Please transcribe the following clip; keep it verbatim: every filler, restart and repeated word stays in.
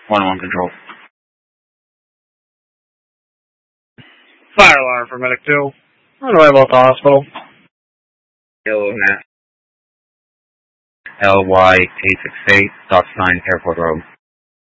one one control. Fire alarm for Medic two. On the way about the hospital. Yellow hat. L Y eight six eight, stop sign, Airport Road.